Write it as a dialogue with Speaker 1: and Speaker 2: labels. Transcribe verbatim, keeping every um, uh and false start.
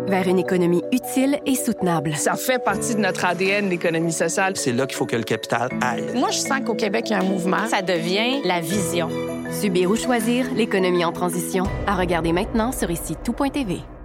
Speaker 1: vers une économie utile et soutenable.
Speaker 2: Ça fait partie de notre A D N, l'économie sociale.
Speaker 3: C'est là qu'il faut que le capital aille.
Speaker 2: Moi, je sens qu'au Québec, il y a un mouvement.
Speaker 4: Ça devient la vision.
Speaker 1: Subir ou choisir l'économie en transition. À regarder maintenant sur ici tout point T V.